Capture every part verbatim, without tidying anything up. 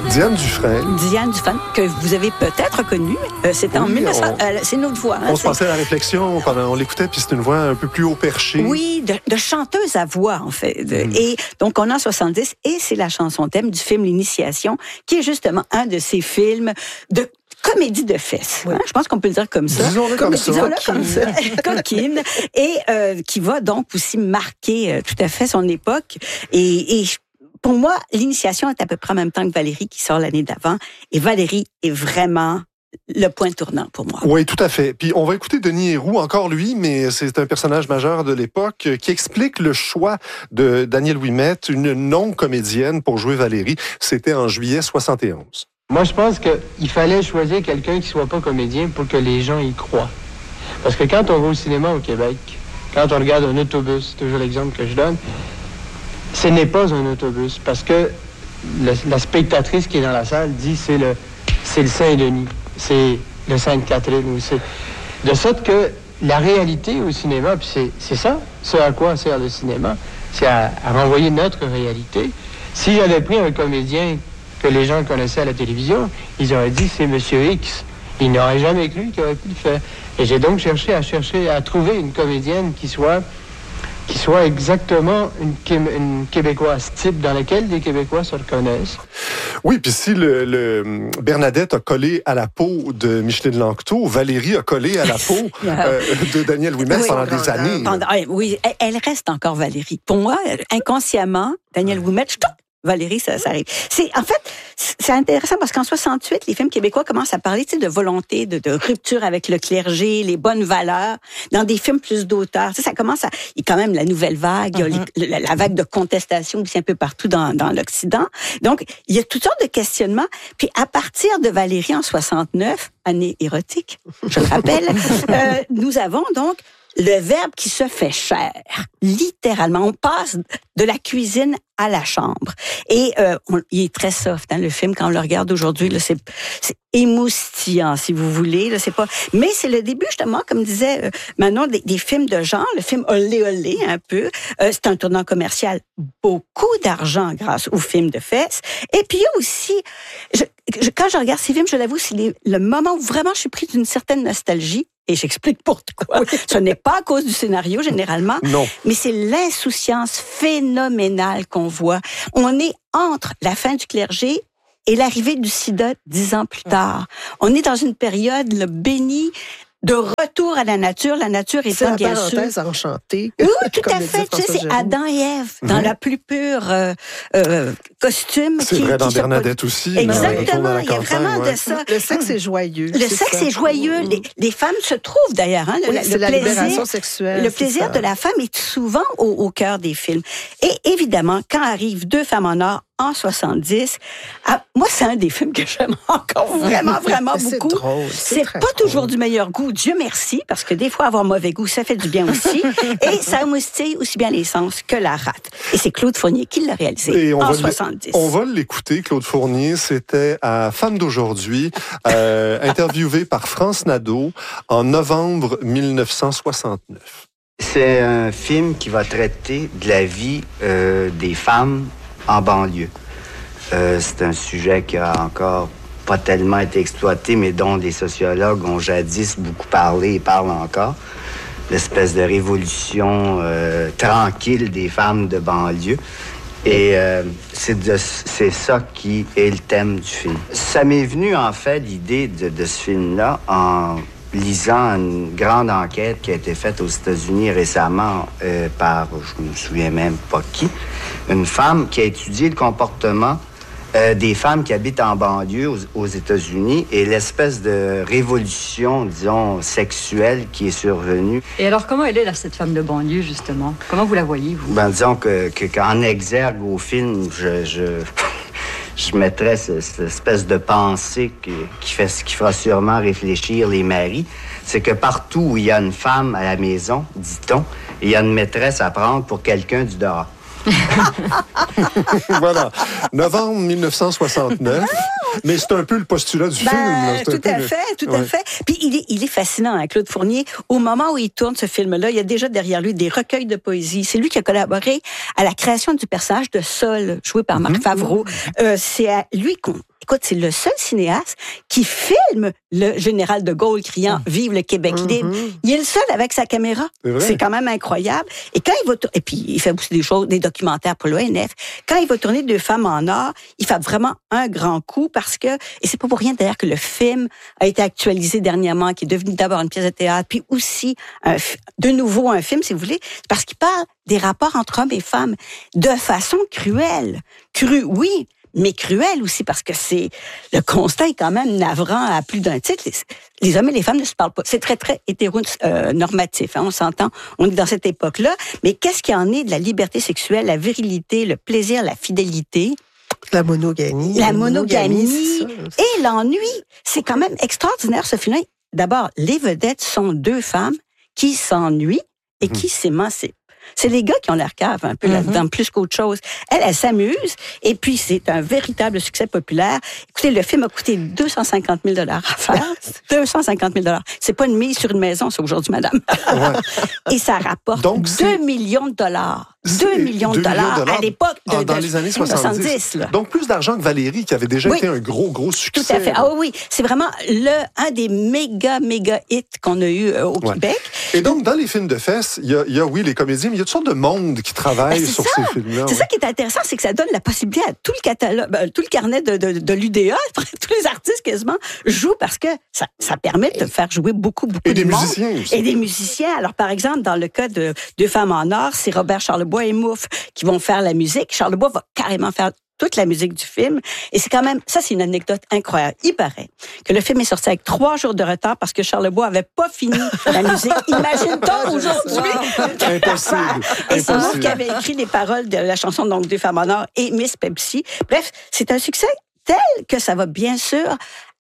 Diane Dufresne. Diane Dufresne, que vous avez peut-être connue. Euh, c'était oui, en mille neuf cents. On, euh, c'est notre voix. Hein, on se passait à la réflexion pendant on l'écoutait, puis c'est une voix un peu plus haut perché. Oui, de, de chanteuse à voix, en fait. De, mm. Et donc, on est en soixante-dix, et c'est la chanson thème du film L'Initiation, qui est justement un de ces films de comédie de fesses. Oui. Hein? Je pense qu'on peut le dire comme ça. Disons-le comme ça. Disons-le comme ça. Coquine. Et euh, qui va donc aussi marquer euh, tout à fait son époque. Et, et pour moi, L'Initiation est à peu près en même temps que Valérie, qui sort l'année d'avant. Et Valérie est vraiment le point tournant pour moi. Oui, tout à fait. Puis on va écouter Denis Héroux, encore lui, mais c'est un personnage majeur de l'époque, qui explique le choix de Danielle Ouimet, une non-comédienne, pour jouer Valérie. C'était en juillet soixante et onze. Moi, je pense qu'il fallait choisir quelqu'un qui ne soit pas comédien pour que les gens y croient. Parce que quand on va au cinéma au Québec, quand on regarde un autobus, c'est toujours l'exemple que je donne, ce n'est pas un autobus. Parce que le, la spectatrice qui est dans la salle dit c'est le, c'est le Saint-Denis, c'est le Sainte-Catherine. Ou c'est... De sorte que la réalité au cinéma, puis c'est, c'est ça, ce à quoi sert le cinéma, c'est à, à renvoyer notre réalité. Si j'avais pris un comédien que les gens connaissaient à la télévision, ils auraient dit c'est Monsieur X. Ils n'auraient jamais cru qu'il aurait pu le faire. Et j'ai donc cherché à chercher à trouver une comédienne qui soit qui soit exactement une, une Québécoise type dans laquelle les Québécois se reconnaissent. Oui, puis si le, le Bernadette a collé à la peau de Micheline Lanctot, Valérie a collé à la peau euh, de Danielle Ouimet oui, pendant des années. Pendant, oui, elle reste encore Valérie. Pour moi, inconsciemment, Danielle Ouimet, je Valérie, ça, ça arrive. C'est, en fait, c'est intéressant parce qu'en soixante-huit, les films québécois commencent à parler, tu sais, de volonté, de, de rupture avec le clergé, les bonnes valeurs, dans des films plus d'auteurs. Tu sais, ça commence à, il y a quand même la nouvelle vague, il y a mm-hmm. les, la, la vague de contestation qui est un peu partout dans, dans l'Occident. Donc, il y a toutes sortes de questionnements. Puis, à partir de Valérie en soixante-neuf, année érotique, je le rappelle, euh, nous avons donc le verbe qui se fait chair, littéralement. On passe de la cuisine à la chambre. Et euh, on, il est très soft, hein, le film, quand on le regarde aujourd'hui. Là, c'est, c'est émoustillant, si vous voulez. Là, c'est pas... Mais c'est le début, justement, comme disait euh, Manon, des, des films de genre, le film Olé Olé, un peu. Euh, c'est un tournant commercial. Beaucoup d'argent grâce aux films de fesses. Et puis, il y a aussi... Je, je, quand je regarde ces films, je l'avoue, c'est les, le moment où vraiment je suis prise d'une certaine nostalgie. Et j'explique pourquoi. Oui. Ce n'est pas à cause du scénario, généralement. Non. Mais c'est l'insouciance phénoménale qu'on voit. On est entre la fin du clergé et l'arrivée du sida dix ans plus tard. On est dans une période là, bénie de retour à la nature. La nature est pas bien sûr. C'est la parenthèse enchantée. Oui, tout à fait. Tu sais, c'est Adam et Ève dans mmh. la plus pure euh, euh, costume. C'est qui, vrai dans qui Bernadette aussi. Exactement. Il y a vraiment ouais. de ça. Le sexe est joyeux. Le sexe ça. est joyeux. Les, les femmes se trouvent d'ailleurs. Hein, le, oui, le c'est plaisir, la libération sexuelle. Le plaisir de la femme est souvent au, au cœur des films. Et évidemment, quand arrivent Deux femmes en or en soixante-dix, ah, moi, c'est un des films que j'aime encore vraiment, vraiment c'est beaucoup. Drôle, c'est, c'est pas drôle. Toujours du meilleur goût, Dieu merci, parce que des fois, avoir mauvais goût, ça fait du bien aussi. Et ça moustille aussi bien les sens que la rate. Et c'est Claude Fournier qui l'a réalisé en soixante-dix. On va l'écouter, Claude Fournier. C'était à Femme d'aujourd'hui, euh, interviewé par France Nadeau en novembre mille neuf cent soixante-neuf. C'est un film qui va traiter de la vie euh, des femmes en banlieue. Euh, c'est un sujet qui a encore pas tellement été exploité, mais dont les sociologues ont jadis beaucoup parlé et parlent encore. L'espèce de révolution euh, tranquille des femmes de banlieue. Et euh, c'est, de, c'est ça qui est le thème du film. Ça m'est venu, en fait, l'idée de, de ce film-là en lisant une grande enquête qui a été faite aux États-Unis récemment euh, par, je me souviens même pas qui, une femme qui a étudié le comportement euh, des femmes qui habitent en banlieue aux, aux États-Unis et l'espèce de révolution, disons, sexuelle qui est survenue. Et alors, comment elle est, là, cette femme de banlieue, justement? Comment vous la voyez, vous? Ben, disons que, que, qu'en exergue au film, je... je... je mettrais ce, cette espèce de pensée qui, qui, fait, qui fera sûrement réfléchir les maris. C'est que partout où il y a une femme à la maison, dit-on, il y a une maîtresse à prendre pour quelqu'un du dehors. Voilà. Novembre mille neuf cent soixante-neuf. Mais c'est un peu le postulat du ben, film. Là. C'est tout à le... fait, tout ouais. à fait. Puis il est, il est fascinant, hein, Claude Fournier. Au moment où il tourne ce film-là, il y a déjà derrière lui des recueils de poésie. C'est lui qui a collaboré à la création du personnage de Sol, joué par Marc mm-hmm. Favreau. Euh, c'est à lui qu'on écoute, c'est le seul cinéaste qui filme le général de Gaulle criant « Vive le Québec libre mm-hmm. ». Il est le seul avec sa caméra. C'est, c'est quand même incroyable. Et quand il va tourner, et puis il fait aussi des choses, des documentaires pour l'O N F. Quand il va tourner Deux femmes en or, il fait vraiment un grand coup parce que, et c'est pas pour rien d'ailleurs que le film a été actualisé dernièrement, qui est devenu d'abord une pièce de théâtre, puis aussi un, de nouveau un film, si vous voulez, parce qu'il parle des rapports entre hommes et femmes de façon cruelle. Crue, oui, mais cruelle aussi, parce que c'est le constat est quand même navrant à plus d'un titre. Les, les hommes et les femmes ne se parlent pas. C'est très, très hétéronormatif, hein, on s'entend. On est dans cette époque-là. Mais qu'est-ce qu'il y en est de la liberté sexuelle, la virilité, le plaisir, la fidélité? La monogamie. La monogamie, monogamie et l'ennui. C'est quand même extraordinaire, ce film. D'abord, les vedettes sont deux femmes qui s'ennuient et mmh. qui s'émancipent. C'est les gars qui ont l'air cave un peu mm-hmm. là-dedans, plus qu'autre chose. Elle, elle s'amuse, et puis c'est un véritable succès populaire. Écoutez, le film a coûté deux cent cinquante mille dollars à faire. deux cent cinquante mille dollars. C'est pas une mise sur une maison, ça, aujourd'hui, madame. Ouais. Et ça rapporte donc, deux millions de dollars. deux millions de dollars à l'époque de, ah, dans de, les années soixante-dix. soixante-dix là. Donc, plus d'argent que Valérie, qui avait déjà oui. été un gros, gros succès. Tout à fait. Ah oui, c'est vraiment le, un des méga, méga hits qu'on a eu euh, au ouais. Québec. Et donc, dans les films de fesses, il y a, il y a oui, les comédiens, mais il y a toutes sortes de monde qui travaille ben, sur ça. ces films-là. C'est ouais. ça qui est intéressant, c'est que ça donne la possibilité à tout le catalogue, ben, tout le carnet de, de, de l'U D A, tous les artistes quasiment jouent parce que ça, ça permet de faire jouer beaucoup, beaucoup et de des monde. musiciens aussi. Et des musiciens. Alors, par exemple, dans le cas de Deux femmes en or, c'est Robert Charlebois et Mouffe qui vont faire la musique. Charlebois va carrément faire toute la musique du film. Et c'est quand même, ça c'est une anecdote incroyable. Il paraît que le film est sorti avec trois jours de retard parce que Charlebois avait pas fini la musique. Imagine-toi aujourd'hui. Impossible. Et c'est Mouffe qui avait écrit les paroles de la chanson donc Deux femmes en or et Miss Pepsi. Bref, c'est un succès tel que ça va bien sûr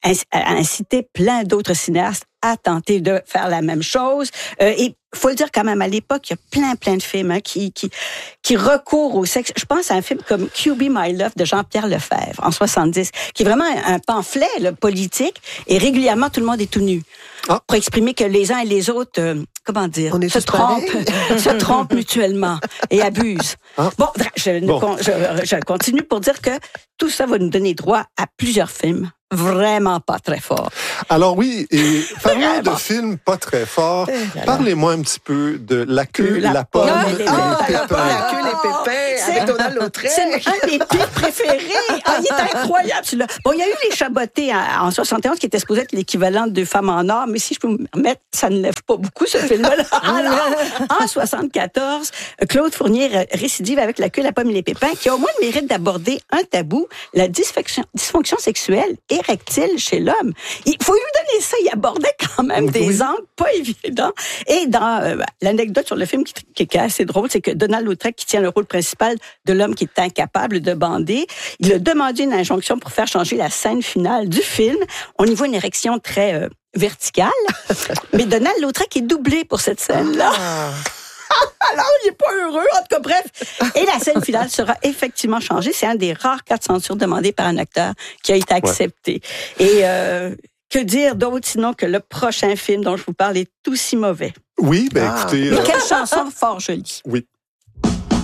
inciter plein d'autres cinéastes à tenter de faire la même chose. Euh, et faut le dire quand même, à l'époque, il y a plein, plein de films hein, qui, qui, qui recourent au sexe. Je pense à un film comme Q B My Love de Jean-Pierre Lefebvre en soixante-dix, qui est vraiment un, un pamphlet là, politique, et régulièrement, tout le monde est tout nu. Ah. Pour exprimer que les uns et les autres, euh, comment dire, se trompent, se trompent mutuellement et abusent. Ah. Bon, je, bon. Je, je continue pour dire que tout ça va nous donner droit à plusieurs films vraiment pas très forts. Alors oui, et parlant de films pas très forts, parlez-moi un petit peu de La queue, la, la pomme ah, et les ah, pépins. La queue, les pépins, avec Donald Lautrec. C'est un des pires préférés. Ah, il est incroyable, celui-là. Bon, il y a eu Les Chabotés en, en soixante et onze, qui était supposé être l'équivalent de Deux femmes en or, mais si je peux me permettre, ça ne lève pas beaucoup, ce film-là. Alors, en soixante-quatorze, Claude Fournier récidive avec La queue, la pomme et les pépins, qui a au moins le mérite d'aborder un tabou, la dysfonction, dysfonction sexuelle érectile chez l'homme. Il faut lui donner ça. Il abordait quand même oui. des angles pas évidents. Et dans euh, l'anecdote sur le film qui, qui, qui est assez drôle, c'est que Donald Lautrec, qui tient le rôle principal de l'homme qui est incapable de bander, il a demandé une injonction pour faire changer la scène finale du film. On y voit une érection très euh, verticale, mais Donald Lautrec est doublé pour cette scène-là. Ah. Alors, il n'est pas heureux. En tout cas, bref. Et la scène finale sera effectivement changée. C'est un des rares cas de censure demandés par un acteur qui a été accepté. Ouais. Et euh, que dire d'autre sinon que le prochain film dont je vous parle est aussi mauvais? Oui, ben ah. écoutez... Mais euh... quelle chanson fort jolie. Oui.